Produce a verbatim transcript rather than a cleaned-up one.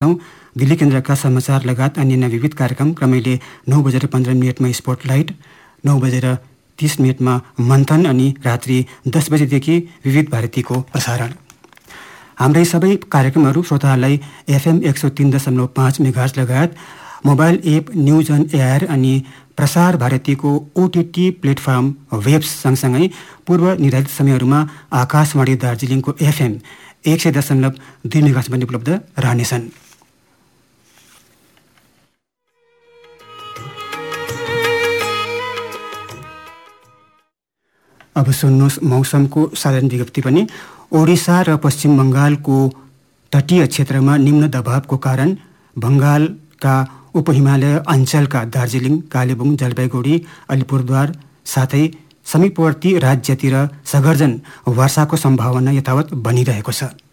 सकौँ। दिल्ली केन्द्रका समाचार लगायत अन्य विविध कार्यक्रम क्रमैले नौ बजेर पन्ध्र मिनटमा स्पोटलाइट, नौ बजेर तीस मिनटमा मन्थन अनि रात्रि दस बजेदेखि विविध भारतीको प्रसारण। हाम्रै सबै कार्यक्रमहरू श्रोताहरूलाई एफएम एक सौ तीन दशमलव पाँच मेगाहर्ज लगायत mobile app news on air अनि प्रसार भारतीको ओटिटी प्लेटफर्म वेब्स सँगसँगै पूर्व निर्धारित समयहरूमा आकाशवाणी दार्जिलिङको एफएम एक सय दशमलव दुई मेगाहर्ज पनि उपलब्ध रहनेछन्। अब सुन्नुहोस् मौसमको साधारण विज्ञप्ति पनि। ओडिसा र पश्चिम बङ्गालको तटीय क्षेत्रमा निम्न दबावको कारण बङ्गालका उपहिमालय अञ्चलका दार्जिलिङ, कालेबुङ, जलपाइगुडी, अलिपुरद्वार साथै समीपवर्ती राज्यतिर सघर्जन वर्षाको सम्भावना यथावत बनिरहेको छ।